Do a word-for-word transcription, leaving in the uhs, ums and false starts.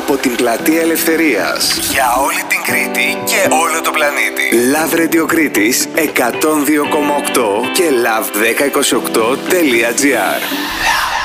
από την Πλατεία Ελευθερίας για όλη την Κρήτη και όλο το πλανήτη. Love Radio Κρήτης εκατόν δύο κόμμα οκτώ και love εκατόν είκοσι οκτώ τελεία gr.